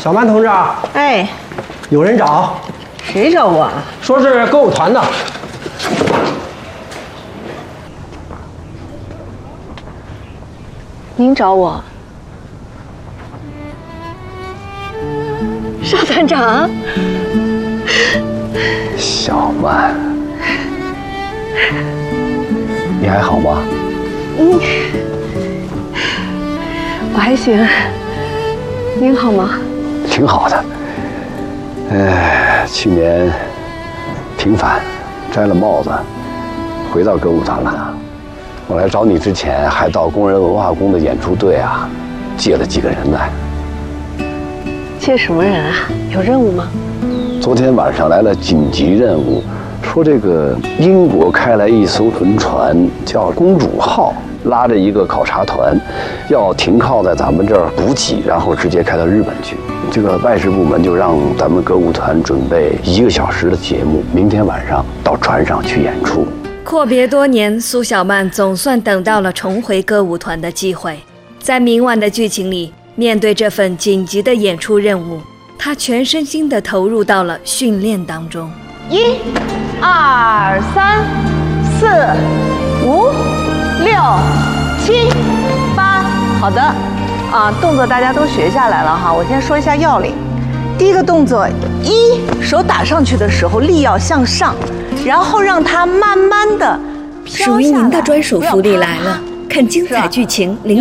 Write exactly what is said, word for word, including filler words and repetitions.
小曼同志， 哎， 有人找。 谁找我啊？ 说是歌舞团的。 您找我？邵团长。 小曼，你还好吗？ 嗯，我还行。您好吗？ 挺好的。哎，去年平反，摘了帽子，回到歌舞团了。我来找你之前，还到工人文化宫的演出队啊，借了几个人来。 借什么人啊？有任务吗？ 昨天晚上来了紧急任务，说这个英国开来一艘轮船，叫公主号，拉着一个考察团，要停靠在咱们这儿补给，然后直接开到日本去。这个外事部门就让咱们歌舞团准备一个小时的节目，明天晚上到船上去演出。 阔别多年，苏小曼总算等到了重回歌舞团的机会。在明晚的剧情里，面对这份紧急的演出任务，她全身心地投入到了训练当中。 一、二、三、四、五、六、七、八，好的，啊，动作大家都学下来了哈。我先说一下要领。第一个动作，一，手打上去的时候力要向上，然后让它慢慢的飘下来。 属于您的专属福利来了，看精彩剧情，聆